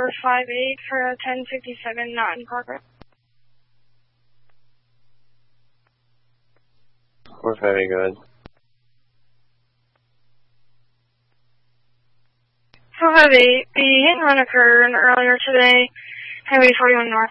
458 for a 1057 not in progress. 458, go ahead. 458, the hit and run occurred earlier today, Highway 41 North.